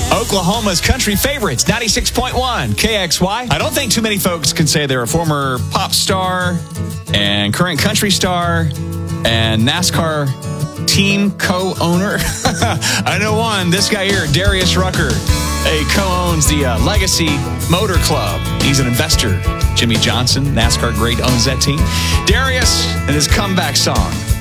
Oklahoma's country favorites, 96.1 KXY. I don't think too many folks can say they're a former pop star and current country star and NASCAR team co-owner. I know one, this guy here, Darius Rucker. He co-owns the Legacy Motor Club. He's an investor. Jimmy Johnson, NASCAR great, owns that team. Darius and his comeback song.